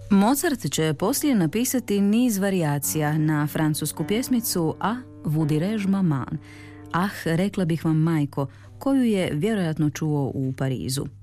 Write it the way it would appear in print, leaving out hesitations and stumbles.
Mozart će poslije napisati niz varijacija na francusku pjesmicu Ah, vous dirai-je maman. Ah, rekla bih vam majko, koju je vjerojatno čuo u Parizu.